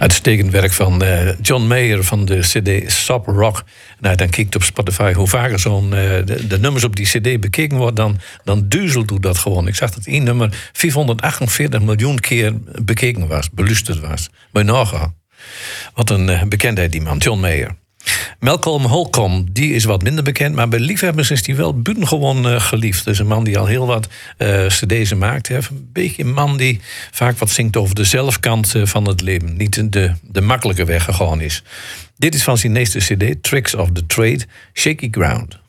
Uitstekend werk van John Mayer van de cd Sub Rock. Nou, dan kijkt op Spotify hoe vaker de nummers op die cd bekeken worden, dan duizelt doet dat gewoon. Ik zag dat één nummer 448 miljoen keer bekeken was, beluisterd was. Maar nagaan. Wat een bekendheid die man, John Mayer. Malcolm Holcomb, die is wat minder bekend, maar bij liefhebbers is die wel buitengewoon geliefd. Dus een man die al heel wat cd's maakt. Hè. Een beetje een man die vaak wat zingt over de zelfkant van het leven. Niet de makkelijke weg gegaan is. Dit is van zijn eerste cd, Tricks of the Trade, Shaky Ground.